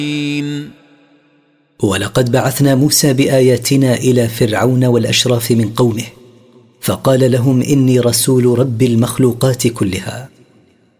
ولقد بعثنا موسى بآياتنا إلى فرعون والأشراف من قومه، فقال لهم: إني رسول رب المخلوقات كلها.